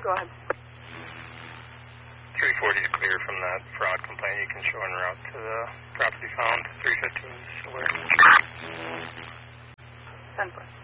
Go ahead. 340 is clear from that fraud complaint. You can show en route to the property found. 315 is aware. 10-4.